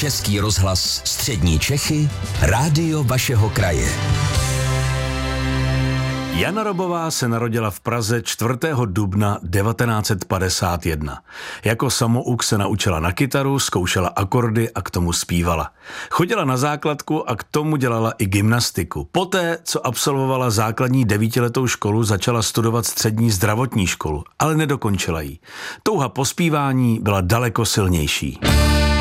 Český rozhlas Střední Čechy, rádio vašeho kraje. Jana Robová se narodila v Praze 4. dubna 1951. Jako samouk se naučila na kytaru, zkoušela akordy a k tomu zpívala. Chodila na základku a k tomu dělala i gymnastiku. Poté, co absolvovala základní 9letou školu, začala studovat střední zdravotní školu, ale nedokončila ji. Touha po zpívání byla daleko silnější.